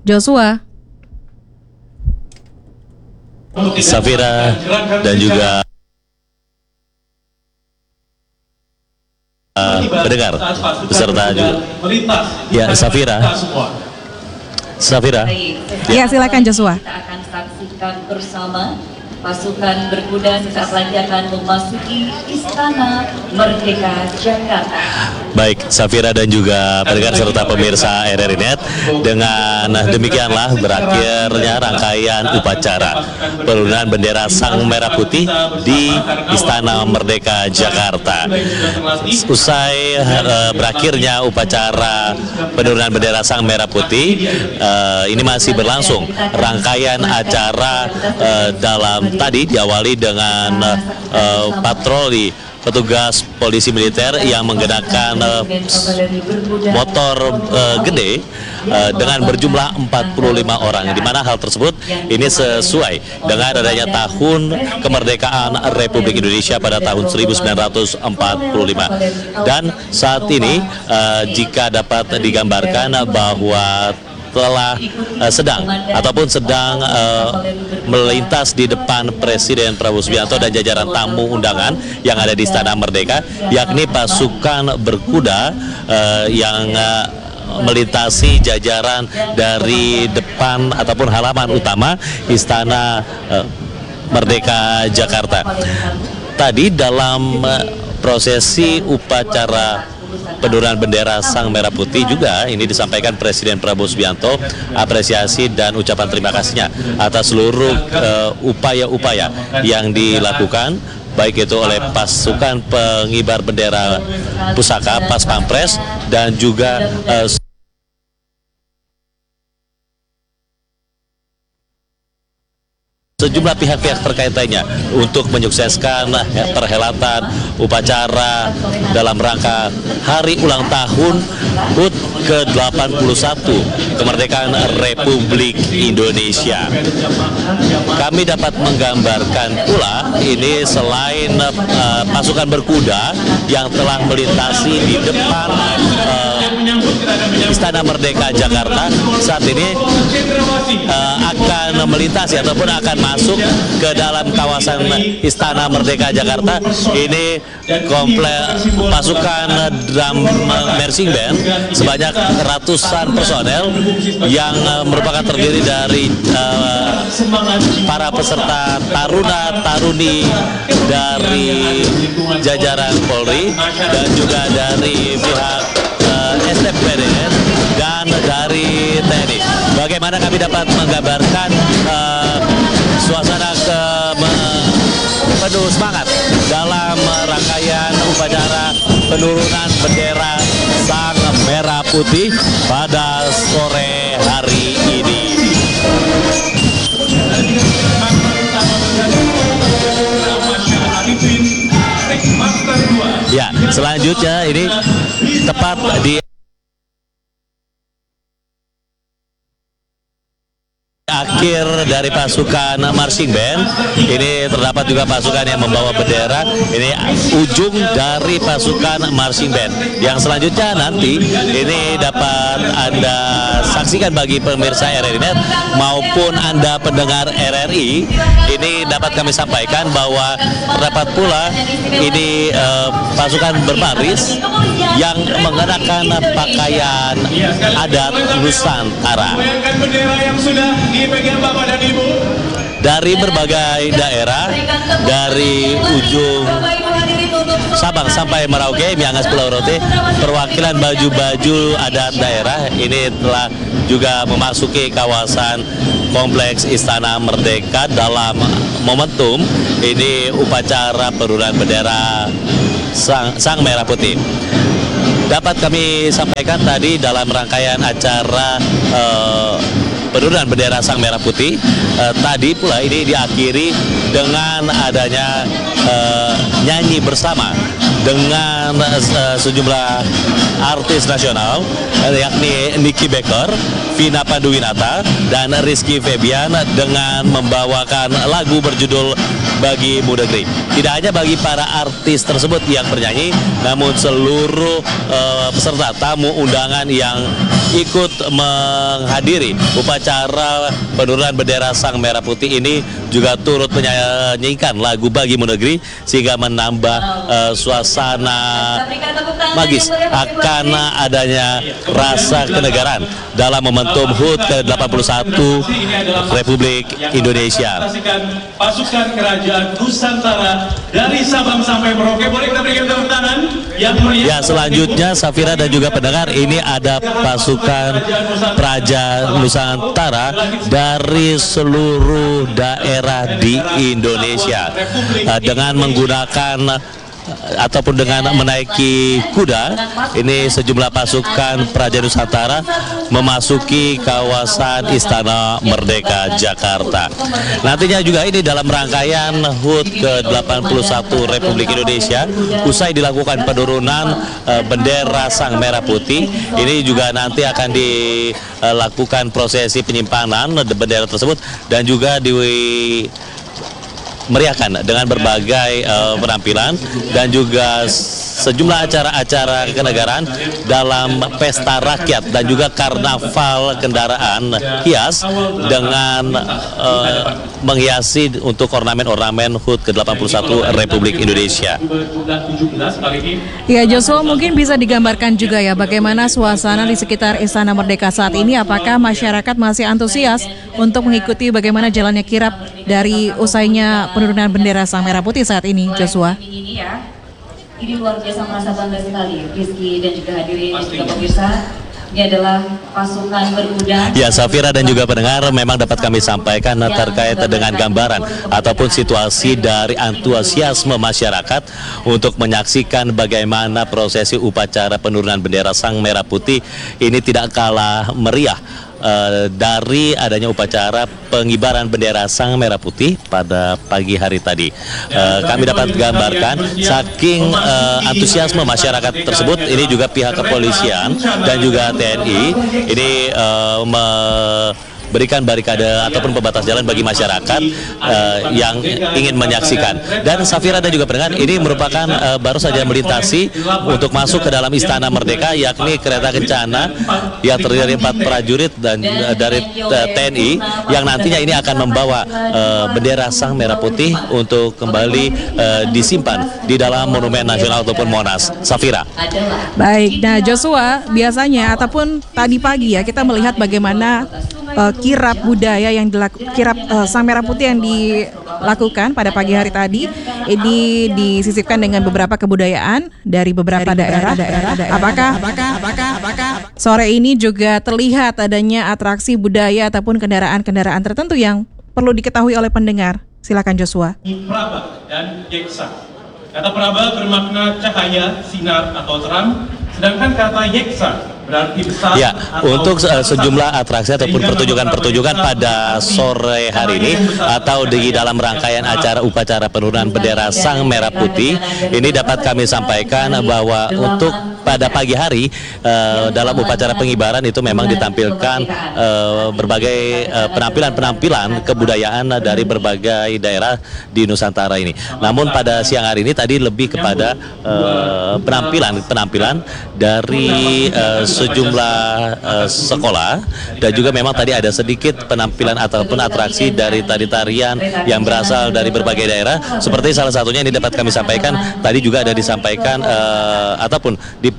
Joshua. Safira dan juga pendengar beserta juga ya Safira. Ya, silakan Joshua. Kita akan saksikan bersama pasukan berkuda sesaat lagi akan memasuki Istana Merdeka Jakarta. Baik, Safira dan juga pendengar serta pemirsa RRI Net, dengan demikianlah berakhirnya rangkaian upacara penurunan bendera Sang Merah Putih di Istana Merdeka Jakarta. Usai berakhirnya upacara penurunan bendera Sang Merah Putih, ini masih berlangsung rangkaian acara dalam tadi diawali dengan patroli petugas polisi militer yang menggunakan motor gede dengan berjumlah 45 orang, di mana hal tersebut ini sesuai dengan adanya tahun kemerdekaan Republik Indonesia pada tahun 1945. Dan saat ini jika dapat digambarkan bahwa telah sedang melintas di depan Presiden Prabowo Subianto dan jajaran tamu undangan yang ada di Istana Merdeka, yakni pasukan berkuda yang melintasi jajaran dari depan ataupun halaman utama Istana Merdeka Jakarta. Tadi dalam prosesi upacara penurunan bendera Sang Merah Putih juga ini disampaikan Presiden Prabowo Subianto apresiasi dan ucapan terima kasihnya atas seluruh upaya-upaya yang dilakukan, baik itu oleh pasukan pengibar bendera pusaka Pas Pampres dan juga sejumlah pihak-pihak terkait lainnya untuk menyukseskan perhelatan upacara dalam rangka hari ulang tahun HUT ke-81 kemerdekaan Republik Indonesia. Kami dapat menggambarkan pula ini selain pasukan berkuda yang telah melintasi di depan Istana Merdeka Jakarta, saat ini akan melintasi ataupun akan masuk ke dalam kawasan Istana Merdeka Jakarta. Ini komplek pasukan drum marching band sebanyak ratusan personel yang merupakan terdiri dari para peserta taruna-taruni dari jajaran Polri dan juga dari pihak STPDN dan dari TNI. Bagaimana kami dapat menggambarkan suasana penuh semangat dalam rangkaian upacara penurunan bendera Sang Merah Putih pada sore hari ini. Ya, selanjutnya ini tepat di akhir dari pasukan marching band ini terdapat juga pasukan yang membawa bendera. Ini ujung dari pasukan marching band. Yang selanjutnya nanti ini dapat Anda saksikan bagi pemirsa RRI Net maupun Anda pendengar RRI. Ini dapat kami sampaikan bahwa terdapat pula ini pasukan berbaris yang mengenakan pakaian adat Nusantara dari berbagai daerah, dari ujung Sabang sampai Merauke, Miangas, Pulau Rote. Perwakilan baju-baju adat daerah ini telah juga memasuki kawasan kompleks Istana Merdeka dalam momentum ini upacara penurunan bendera Sang Merah Putih. Dapat kami sampaikan tadi dalam rangkaian acara penurunan bendera Sang Merah Putih. Tadi pula ini diakhiri dengan adanya nyanyi bersama dengan sejumlah artis nasional, yakni Nicky Baker, Vina Panduwinata, dan Rizky Febian dengan membawakan lagu berjudul Bagi Mu Negeri. Tidak hanya bagi para artis tersebut yang bernyanyi, namun seluruh peserta tamu undangan yang ikut menghadiri upacara penurunan bendera Sang Merah Putih ini juga turut menyanyikan lagu Bagi Mu Negeri, sehingga menambah suasana magis akan adanya rasa kenegaraan dalam momentum HUT ke-81 Republik Indonesia. Pasukan Kerajaan Nusantara dari Sabang sampai Merauke. Boleh kita berikan tepuk tangan yang ya, selanjutnya Safira dan juga pendengar, ini ada pasukan Praja Nusantara dari seluruh daerah di Indonesia dengan menggunakan ataupun dengan menaiki kuda. Ini sejumlah pasukan Praja Nusantara memasuki kawasan Istana Merdeka Jakarta. Nantinya juga ini dalam rangkaian HUT ke-81 Republik Indonesia, usai dilakukan penurunan bendera Sang Merah Putih, ini juga nanti akan dilakukan prosesi penyimpanan bendera tersebut dan juga meriahkan dengan berbagai penampilan dan juga sejumlah acara-acara kenegaraan dalam pesta rakyat dan juga karnaval kendaraan hias dengan menghiasi untuk ornamen-ornamen HUT ke-81 Republik Indonesia. Ya, Joshua, mungkin bisa digambarkan juga ya bagaimana suasana di sekitar Istana Merdeka saat ini. Apakah masyarakat masih antusias untuk mengikuti bagaimana jalannya kirap dari usainya penurunan bendera Sang Merah Putih saat ini, Joshua? Ini luar biasa, merasa bangga sekali, Rizky dan juga hadirin dan juga pemirsa. Ini adalah pasukan berkuda. Ya, Safira dan juga pendengar, memang dapat kami sampaikan terkait dengan gambaran ataupun situasi dari antusiasme masyarakat untuk menyaksikan bagaimana prosesi upacara penurunan bendera Sang Merah Putih ini tidak kalah meriah dari adanya upacara pengibaran bendera Sang Merah Putih pada pagi hari tadi. Kami dapat gambarkan saking antusiasme masyarakat tersebut, ini juga pihak kepolisian dan juga TNI ini berikan barikade ataupun pembatas jalan bagi masyarakat yang ingin menyaksikan. Dan Safira dan juga pendengar, ini merupakan baru saja melintasi untuk masuk ke dalam Istana Merdeka, yakni kereta kencana yang terdiri dari 4 prajurit dan dari TNI yang nantinya ini akan membawa bendera Sang Merah Putih untuk kembali disimpan di dalam Monumen Nasional ataupun Monas. Safira. Baik, nah Joshua, biasanya ataupun tadi pagi ya kita melihat bagaimana kirap budaya yang kirap Sang Merah Putih yang dilakukan pada pagi hari tadi ini disisipkan dengan beberapa kebudayaan dari beberapa daerah. Apakah sore ini juga terlihat adanya atraksi budaya ataupun kendaraan-kendaraan tertentu yang perlu diketahui oleh pendengar? Silakan Joshua. Praba dan Yeksa. Kata Praba bermakna cahaya, sinar atau terang, sedangkan kata Yeksa berarti besar. Ya, untuk sejumlah atraksi ataupun pertunjukan-pertunjukan pada sore hari ini atau di dalam rangkaian acara upacara penurunan bendera Sang Merah Putih ini dapat kami sampaikan bahwa untuk pada pagi hari dalam upacara pengibaran itu memang ditampilkan berbagai penampilan-penampilan kebudayaan dari berbagai daerah di Nusantara ini. Namun pada siang hari ini tadi lebih kepada penampilan dari sejumlah sekolah, dan juga memang tadi ada sedikit penampilan ataupun atraksi dari tari-tarian yang berasal dari berbagai daerah. Seperti salah satunya ini dapat kami sampaikan tadi juga ada disampaikan ataupun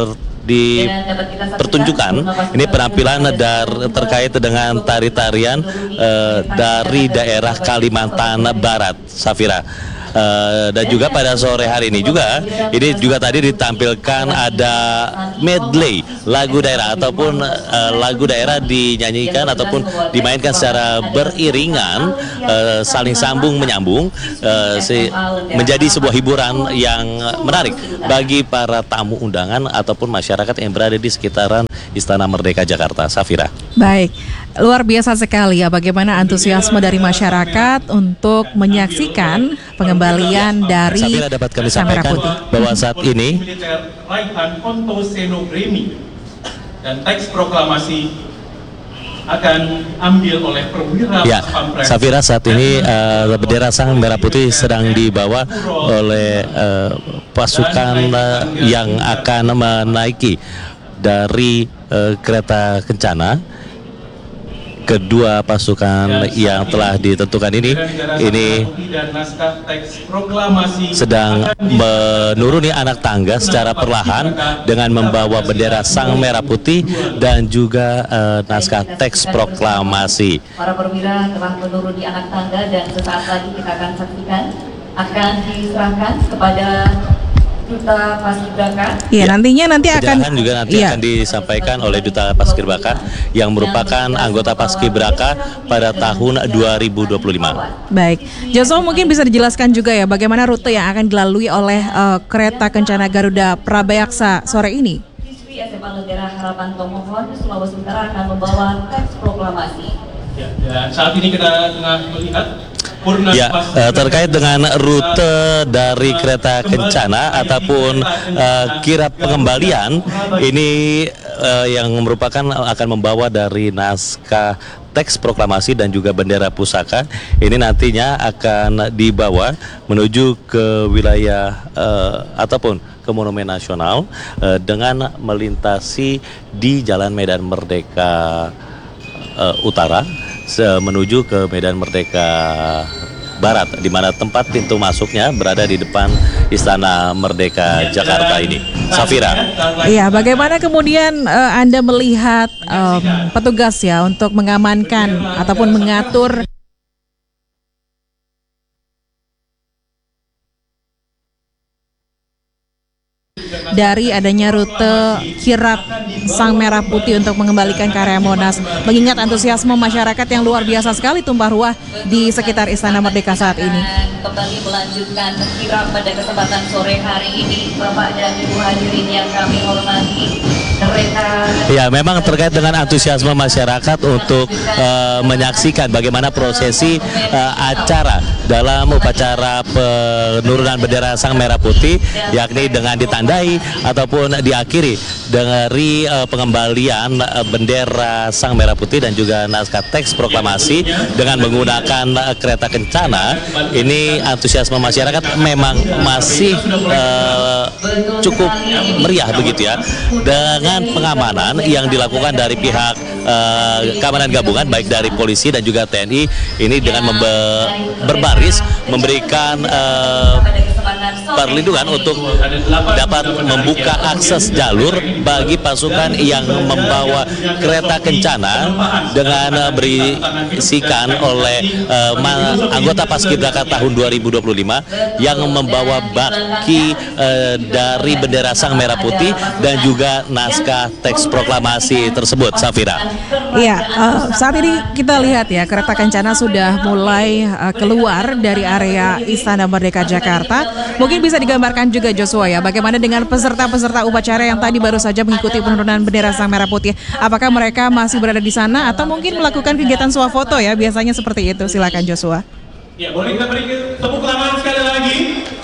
dipertunjukkan ini penampilan terkait dengan tari-tarian dari daerah Kalimantan Barat, Safira. Dan juga pada sore hari ini juga tadi ditampilkan ada medley lagu daerah ataupun lagu daerah dinyanyikan ataupun dimainkan secara beriringan, saling sambung menyambung, menjadi sebuah hiburan yang menarik bagi para tamu undangan ataupun masyarakat yang berada di sekitaran Istana Merdeka Jakarta. Safira. Baik, luar biasa sekali ya bagaimana antusiasme dari masyarakat untuk menyaksikan pengembalian dari Safira, dapat kami Sang Merah sampaikan Putih. bahwa saat ini Militer Raihan Ponto Senobremi dan teks proklamasi akan ambil oleh perwira ya, Pampres. Safira, saat ini bendera Sang Merah Putih sedang dibawa oleh pasukan yang akan menaiki dari kereta kencana. Kedua pasukan yang telah ditentukan ini sedang menuruni anak tangga secara perlahan dengan membawa bendera Sang Merah Putih dan juga naskah teks proklamasi. Para perwira telah menuruni anak tangga dan sesaat lagi kita akan saksikan akan diserahkan kepada Duta Paskibraka. Iya, nantinya Penyerahan juga nanti akan disampaikan oleh Duta Paskibraka yang merupakan anggota Paskibraka pada tahun 2025. Baik, Joshua mungkin bisa dijelaskan juga ya bagaimana rute yang akan dilalui oleh kereta kencana Garuda Prabayaksa sore ini. Siswi SMA Negara Harapan Tomohon, Sulawesi Utara akan membawa teks proklamasi. Ya, dan saat ini kita tengah melihat Ya, terkait dengan rute dari kereta kencana ataupun kirap pengembalian ini yang merupakan akan membawa dari naskah teks proklamasi dan juga bendera pusaka ini nantinya akan dibawa menuju ke wilayah ataupun ke Monumen Nasional dengan melintasi di Jalan Medan Merdeka Utara menuju ke Medan Merdeka Barat, di mana tempat pintu masuknya berada di depan Istana Merdeka Jakarta ini. Safira. Iya, bagaimana kemudian Anda melihat petugas ya untuk mengamankan ataupun mengatur dari adanya rute kirap Sang Merah Putih untuk mengembalikan ke area Monas, mengingat antusiasme masyarakat yang luar biasa sekali tumpah ruah di sekitar Istana Merdeka saat ini. Kembali melanjutkan kirap pada kesempatan sore hari ini, Bapak dan Ibu hadirin yang kami hormati. Ya, memang terkait dengan antusiasme masyarakat untuk menyaksikan bagaimana prosesi acara dalam upacara penurunan bendera Sang Merah Putih, yakni dengan ditandai ataupun diakhiri dari pengembalian bendera Sang Merah Putih dan juga naskah teks proklamasi dengan menggunakan kereta kencana. Ini antusiasme masyarakat memang masih cukup meriah begitu ya, dengan pengamanan yang dilakukan dari pihak keamanan gabungan baik dari polisi dan juga TNI ini dengan berbaris memberikan perlindungan untuk dapat membuka akses jalur bagi pasukan yang membawa kereta kencana dengan berisikan oleh anggota Paskibraka tahun 2025 yang membawa baki dari bendera Sang Merah Putih dan juga naskah teks proklamasi tersebut. Safira. Iya, saat ini kita lihat ya kereta kencana sudah mulai keluar dari area Istana Merdeka Jakarta. Mungkin bisa digambarkan juga Joshua ya, bagaimana dengan peserta-peserta upacara yang tadi baru saja mengikuti penurunan bendera Sang Merah Putih. Apakah mereka masih berada di sana atau mungkin melakukan kegiatan swafoto ya? Biasanya seperti itu. Silakan Joshua. Ya, boleh kita beri tepuk tangan sekali lagi.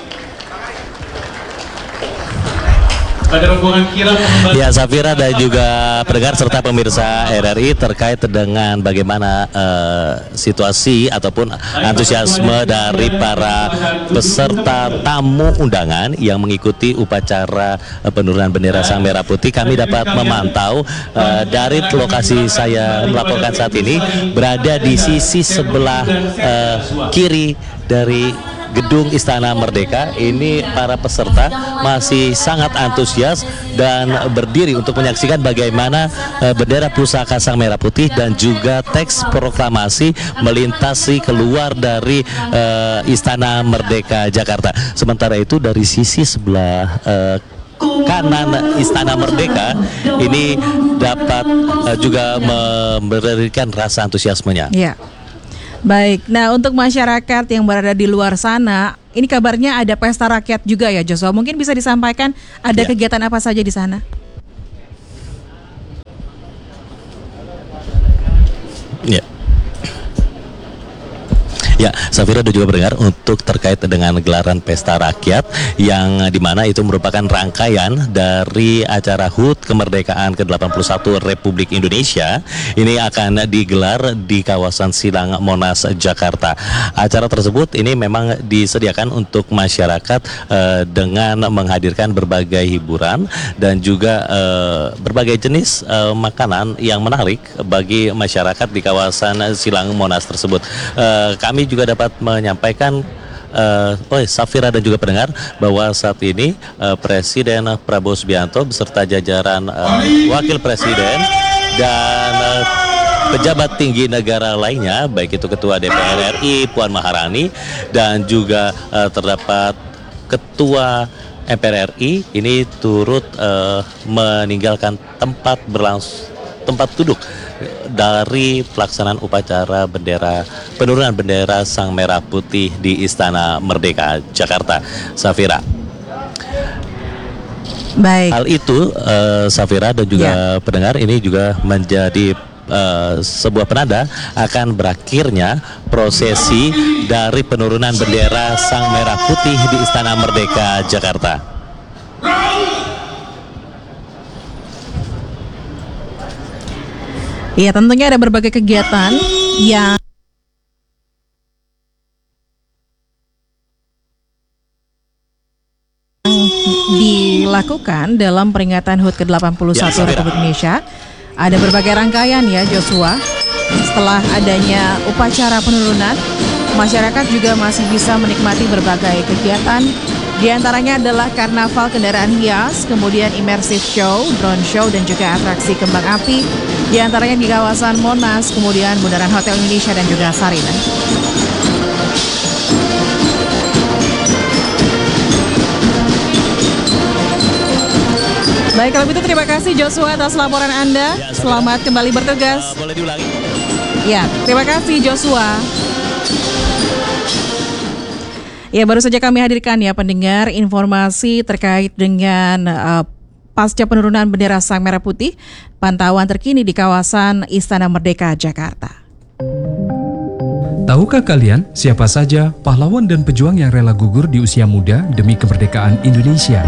Pada rombongan kirap Ya, Safira dan juga pendengar serta pemirsa RRI terkait dengan bagaimana situasi ataupun antusiasme dari para peserta tamu undangan yang mengikuti upacara penurunan bendera Sang Merah Putih. Kami dapat memantau dari lokasi saya melaporkan saat ini berada di sisi sebelah kiri dari Gedung Istana Merdeka. Ini para peserta masih sangat antusias dan berdiri untuk menyaksikan bagaimana bendera pusaka Sang Merah Putih dan juga teks proklamasi melintasi keluar dari Istana Merdeka Jakarta. Sementara itu dari sisi sebelah kanan Istana Merdeka ini dapat juga memberikan rasa antusiasmenya. Iya. Baik, nah untuk masyarakat yang berada di luar sana, ini kabarnya ada pesta rakyat juga ya Joshua. Mungkin bisa disampaikan ada kegiatan apa saja di sana? Ya. Ya, Safira dan juga pendengar, untuk terkait dengan gelaran pesta rakyat yang dimana itu merupakan rangkaian dari acara HUT kemerdekaan ke-81 Republik Indonesia, ini akan digelar di kawasan Silang Monas, Jakarta. Acara tersebut ini memang disediakan untuk masyarakat dengan menghadirkan berbagai hiburan dan juga berbagai jenis makanan yang menarik bagi masyarakat di kawasan Silang Monas tersebut. Kami juga dapat menyampaikan Safira dan juga pendengar bahwa saat ini Presiden Prabowo Subianto beserta jajaran Wakil Presiden dan pejabat tinggi negara lainnya, baik itu Ketua DPR RI Puan Maharani dan juga terdapat Ketua MPR RI ini turut meninggalkan tempat duduk dari pelaksanaan upacara penurunan bendera Sang Merah Putih di Istana Merdeka Jakarta. Safira. Baik. Hal itu Safira dan juga pendengar, ini juga menjadi sebuah penanda akan berakhirnya prosesi dari penurunan bendera Sang Merah Putih di Istana Merdeka Jakarta. Ya, tentunya ada berbagai kegiatan yang dilakukan dalam peringatan HUT ke-81 Republik Indonesia. Ada berbagai rangkaian ya, Joshua. Setelah adanya upacara penurunan, masyarakat juga masih bisa menikmati berbagai kegiatan. Di antaranya adalah karnaval kendaraan hias, kemudian immersive show, drone show, dan juga atraksi kembang api. Di antaranya di kawasan Monas, kemudian Bundaran Hotel Indonesia dan juga Sarina. Baik, kalau begitu terima kasih Joshua atas laporan Anda. Selamat kembali bertugas. Boleh diulangi? Ya, terima kasih Joshua. Ya, baru saja kami hadirkan ya pendengar informasi terkait dengan pasca penurunan bendera Sang Merah Putih, pantauan terkini di kawasan Istana Merdeka, Jakarta. Tahukah kalian siapa saja pahlawan dan pejuang yang rela gugur di usia muda demi kemerdekaan Indonesia?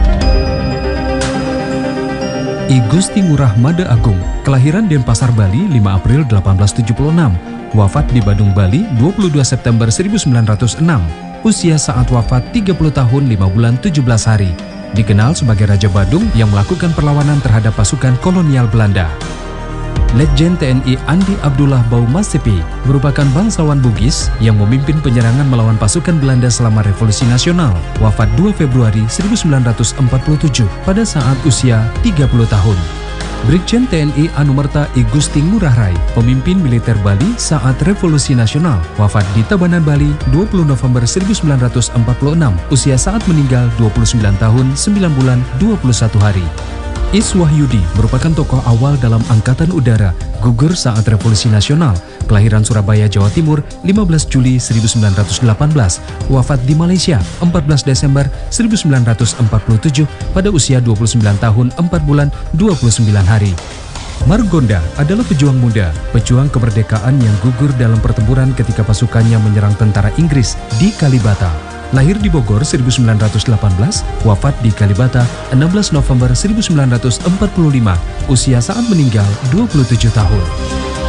I Gusti Ngurah Mada Agung, kelahiran Denpasar, Bali 5 April 1876, wafat di Badung, Bali 22 September 1906. Usia saat wafat 30 tahun 5 bulan 17 hari. Dikenal sebagai Raja Badung yang melakukan perlawanan terhadap pasukan kolonial Belanda. Letjen TNI Andi Abdullah Baumasepi merupakan bangsawan Bugis yang memimpin penyerangan melawan pasukan Belanda selama Revolusi Nasional. Wafat 2 Februari 1947 pada saat usia 30 tahun. Brigjen TNI Anumerta I Gusti Ngurah Rai, pemimpin militer Bali saat Revolusi Nasional, wafat di Tabanan, Bali 20 November 1946, usia saat meninggal 29 tahun 9 bulan 21 hari. Is Wahyudi merupakan tokoh awal dalam Angkatan Udara, gugur saat Revolusi Nasional, kelahiran Surabaya, Jawa Timur 15 Juli 1918, wafat di Malaysia 14 Desember 1947 pada usia 29 tahun 4 bulan 29 hari. Margonda adalah pejuang muda, pejuang kemerdekaan yang gugur dalam pertempuran ketika pasukannya menyerang tentara Inggris di Kalibata. Lahir di Bogor 1918, wafat di Kalibata 16 November 1945, usia saat meninggal 27 tahun.